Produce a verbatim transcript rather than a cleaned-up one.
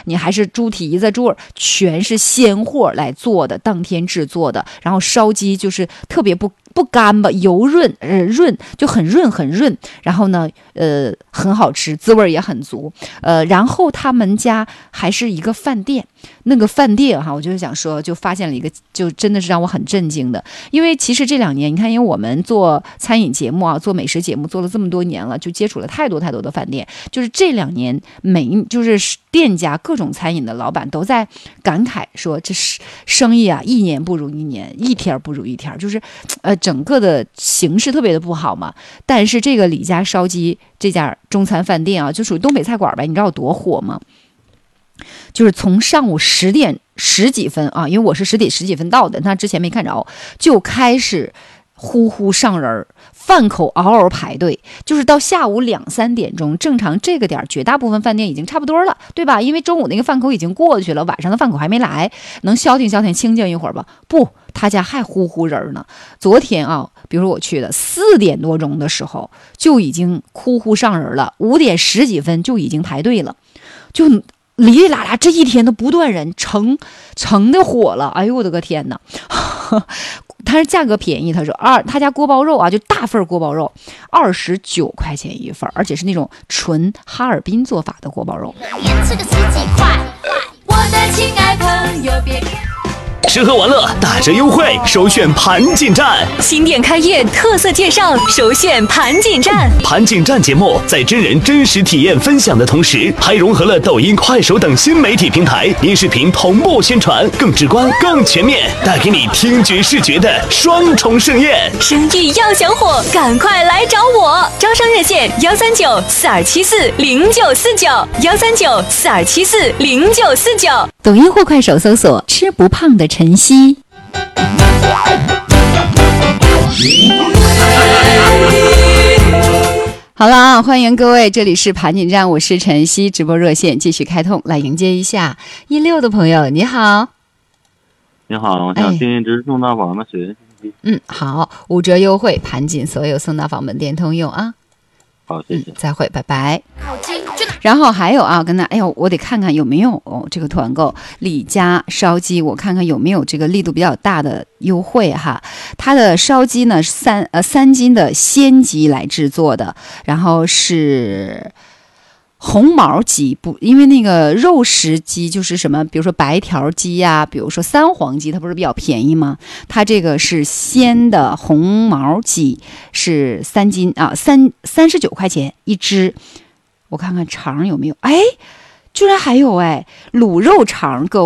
你还是猪蹄子、猪耳，全是鲜货来做的，当天制作的。然后烧鸡就是特别不不干巴，油润，呃润就很润很润。然后呢，呃很好吃，滋味也很足。呃，然后他们家还是一个饭店，那个饭店哈，我就是想说，就发现了一个，就真的是让我很震惊的。因为其实这两年，你看，因为我们做餐饮节目啊，做美食节目做了这么多年了，就接触了太多太多的饭店。就是这两年，每就是店家各种餐饮的老板都在感慨说，这是生意啊，一年不如一年，一天不如一天，就是呃整个的形势特别的不好嘛。但是这个李家烧鸡这家中餐饭店啊，就属于东北菜馆呗，你知道有多火吗？就是从上午十点十几分啊，因为我是十点十几分到的，那之前没看着，就开始呼呼上人，饭口嗷嗷排队，就是到下午两三点钟，正常这个点绝大部分饭店已经差不多了，对吧？因为中午那个饭口已经过去了，晚上的饭口还没来，能消停消停清静一会儿吧？不，他家还呼呼人呢。昨天啊，比如说我去的四点多钟的时候就已经呼呼上人了，五点十几分就已经排队了，就哩哩啦啦，这一天都不断人，成成的火了。哎呦我的个天哪！他是价格便宜，他说二他家锅包肉啊，就大份锅包肉，二十九块钱一份，而且是那种纯哈尔滨做法的锅包肉。 吃个十几块，我的亲爱朋友别。 吃喝玩乐打折优惠，首选盘锦站。 新店开业特色介绍，首选盘锦站。 盘锦站节目在真人真实体验分享的同时，还融合了抖音、快手等新媒体平台，音视频同步宣传，更直观、更全面，带给你听觉视觉的双重盛宴。 生意要想火，赶快来找我！招商热线：幺三九四二七四零九四九，幺三九四二七四零九四九。 抖音或快手搜索“吃不胖的晨曦”。好了啊，欢迎各位，这里是盘锦站，我是晨曦，直播热线继续开通，来迎接一下一六的朋友，你好。 你好，我想听一支送大房的学信息。 嗯，好，五折优惠，盘锦所有送大房门店通用啊。 好，谢谢、 嗯，再会，拜拜。然后还有啊，跟他，哎呦，我得看看有没有、哦、这个团购李家烧鸡，我看看有没有这个力度比较大的优惠哈。它的烧鸡呢是三呃三斤的鲜鸡来制作的，然后是红毛鸡，不，因为那个肉食鸡就是什么，比如说白条鸡呀、啊，比如说三黄鸡，它不是比较便宜吗？它这个是鲜的红毛鸡，是三斤啊，三三十九块钱一只。我看看肠有没有，哎，居然还有哎，卤肉肠，各位。